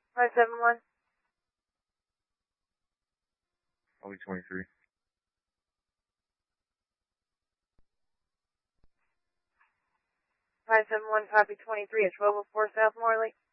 571. I'll be 23. 571, copy 23 at 1204 South Morley.